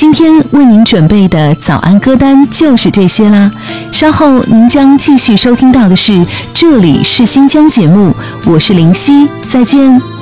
今天为您准备的早安歌单就是这些啦。稍后您将继续收听到的是这里是新疆节目，我是林夕，再见。